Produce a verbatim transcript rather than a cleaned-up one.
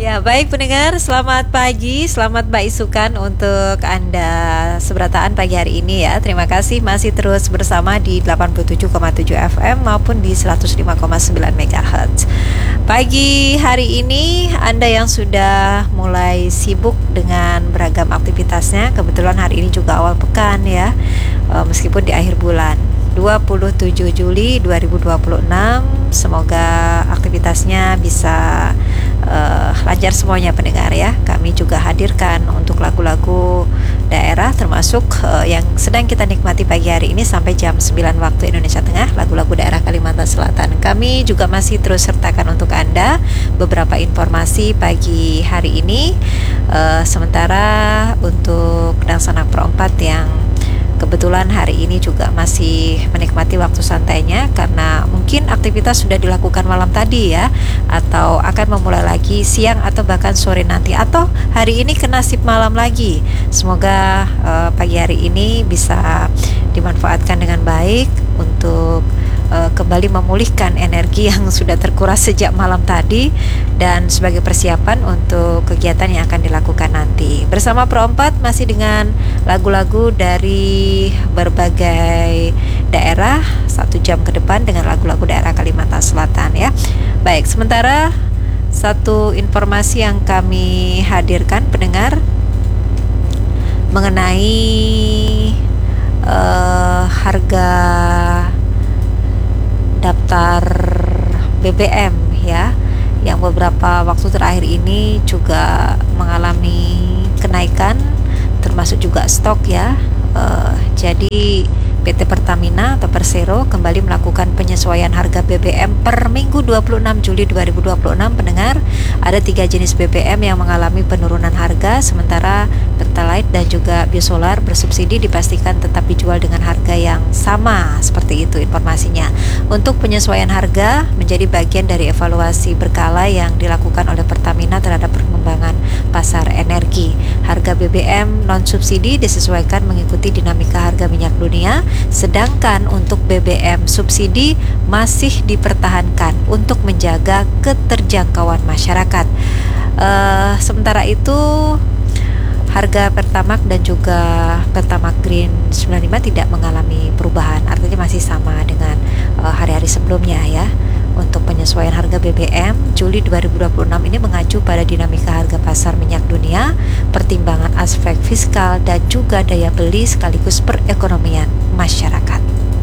Ya, baik pendengar, selamat pagi, selamat baisukan untuk Anda seberataan pagi hari ini ya. Terima kasih masih terus bersama di delapan puluh tujuh koma tujuh F M maupun di seratus lima koma sembilan MHz. Pagi hari ini Anda yang sudah mulai sibuk dengan beragam aktivitasnya, kebetulan hari ini juga awal pekan ya, e, meskipun di akhir bulan dua puluh tujuh Juli dua ribu dua puluh enam. Semoga aktivitasnya bisa uh, lancar semuanya pendengar ya. Kami juga hadirkan untuk lagu-lagu daerah termasuk uh, yang sedang kita nikmati pagi hari ini sampai jam sembilan waktu Indonesia Tengah, lagu-lagu daerah Kalimantan Selatan. Kami juga masih terus sertakan untuk Anda beberapa informasi pagi hari ini. Uh, sementara untuk Pedang Sanak Perempat yang kebetulan hari ini juga masih menikmati waktu santainya karena mungkin aktivitas sudah dilakukan malam tadi ya, atau akan memulai lagi siang atau bahkan sore nanti, atau hari ini kena sip malam lagi. Semoga uh, pagi hari ini bisa dimanfaatkan dengan baik untuk uh, kembali memulihkan energi yang sudah terkuras sejak malam tadi dan sebagai persiapan untuk kegiatan yang akan dilakukan nanti. Bersama Perempat masih dengan lagu-lagu dari berbagai daerah satu jam ke depan dengan lagu-lagu daerah Kalimantan Selatan ya. Baik, sementara satu informasi yang kami hadirkan pendengar mengenai uh, harga daftar B B M ya, yang beberapa waktu terakhir ini juga mengalami kenaikan, termasuk juga stok ya. Uh, jadi P T Pertamina atau Persero kembali melakukan penyesuaian harga B B M per Minggu dua puluh enam Juli dua ribu dua puluh enam pendengar. Ada tiga jenis B B M yang mengalami penurunan harga, sementara Pertalite dan juga Biosolar bersubsidi dipastikan tetap dijual dengan harga yang sama. Seperti itu informasinya. Untuk penyesuaian harga menjadi bagian dari evaluasi berkala yang dilakukan oleh Pertamina terhadap perkembangan pasar energi. Harga B B M non-subsidi disesuaikan mengikuti dinamika harga minyak dunia, sedangkan untuk B B M subsidi masih dipertahankan untuk menjaga keterjangkauan masyarakat. Uh, sementara itu harga Pertamax dan juga Pertamax Green sembilan puluh lima tidak mengalami perubahan, artinya masih sama dengan uh, hari-hari sebelumnya ya. Untuk penyesuaian harga B B M Juli dua ribu dua puluh enam ini mengacu pada dinamika harga pasar minyak dunia, pertimbangan aspek fiskal dan juga daya beli sekaligus perekonomian masyarakat.